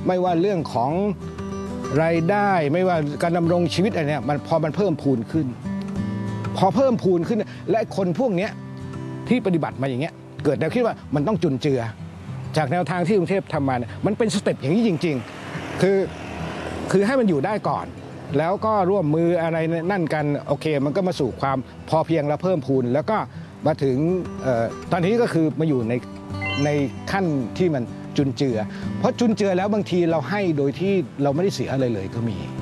ไม่ว่าเรื่องของรายได้ไม่ว่าการดำรงชีวิตอะไรเนี่ยพอมันเพิ่มพูนขึ้นพอเพิ่มพูนขึ้นและคนพวกนี้ที่ปฏิบัติมาอย่างเงี้ยเกิดแนวคิดว่ามันต้องจุนเจือจากแนวทางที่กรุงเทพทำมาเนี่ยมันเป็นสเต็ปอย่างนี้จริงๆคือให้มันอยู่ได้ก่อนแล้วก็ร่วมมืออะไรนั่นกันโอเคมันก็มาสู่ความพอเพียงและเพิ่มพูนแล้วก็มาถึงตอนนี้ก็คือมาอยู่ในขั้นที่มันจุนเจือเพราะจุนเจือแล้วบางทีเราให้โดยที่เราไม่ได้เสียอะไรเลยก็มี